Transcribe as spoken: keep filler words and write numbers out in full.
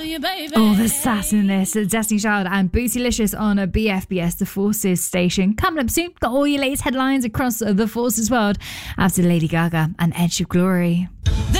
you, baby. Oh, the sass in this. Destiny Child and Bootylicious on a B F B S, the Forces station. Coming up soon, got all your latest headlines across the Forces world after Lady Gaga and Edge of Glory.